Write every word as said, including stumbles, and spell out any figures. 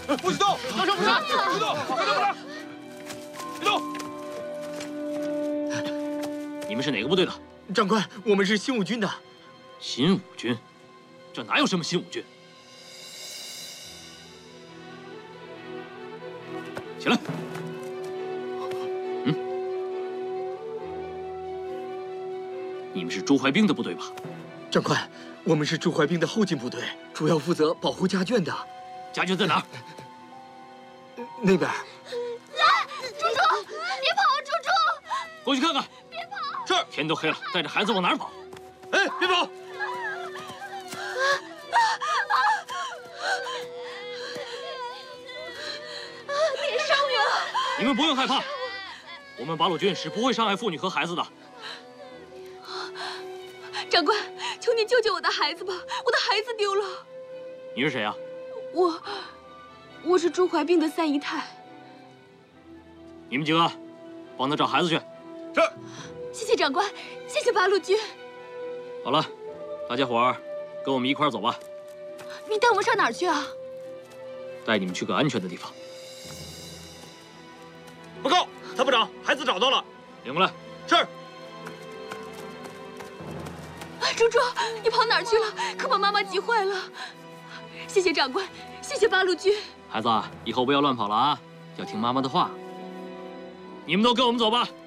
不许动！ 大圣不杀！ 别动！别动！别动！ 你们是哪个部队的？ 长官，我们是新五军的。 新五军？这哪有什么新五军？起来。嗯。你们是朱怀兵的部队吧？ 长官，我们是朱怀兵的后勤部队，主要负责保护家眷的。 家眷在哪儿？ 那边。 来，猪猪，别跑，猪猪！ 过去看看。 别跑！ 是。天都黑了，带着孩子往哪儿跑？ 哎，别跑！ 别伤我！ 你们不用害怕，我们八路军是不会伤害妇女和孩子的。 长官，求您救救我的孩子吧，我的孩子丢了。 你是谁呀？ 我，我是朱怀兵的三姨太。 你们几个，帮他找孩子去。 是。 谢谢长官，谢谢八路军。 好了，大家伙儿跟我们一块儿走吧。 你带我们上哪儿去啊？ 带你们去个安全的地方。 报告，参谋长，孩子找到了。 领过来。 是。 猪猪，你跑哪儿去了？可把妈妈急坏了。谢谢长官，谢谢八路军。 孩子，以后不要乱跑了啊，要听妈妈的话。你们都跟我们走吧。